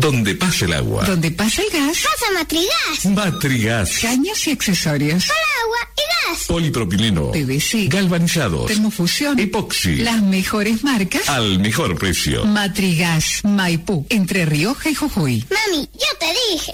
donde pasa el agua. Donde pasa el gas. Pasa Matrigas. Matrigas. Caños y accesorios. Para agua y gas. Polipropileno. PVC. Galvanizados. Termofusión. Epoxi. Las mejores marcas. Al mejor precio. Matrigas. Maipú. Entre Rioja y Jujuy. Mami, yo te dije.